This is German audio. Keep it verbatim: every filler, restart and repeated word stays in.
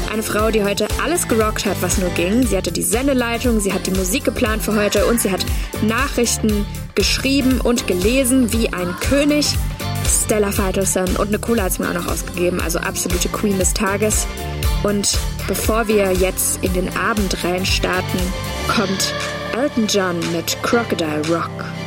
eine Frau, die heute alles gerockt hat, was nur ging. Sie hatte die Sendeleitung, sie hat die Musik geplant für heute und sie hat Nachrichten geschrieben und gelesen wie ein König. Stella Fightleson, und eine Cola hat sie mir auch noch ausgegeben, also absolute Queen des Tages. Und bevor wir jetzt in den Abend rein starten, kommt Elton John mit Crocodile Rock.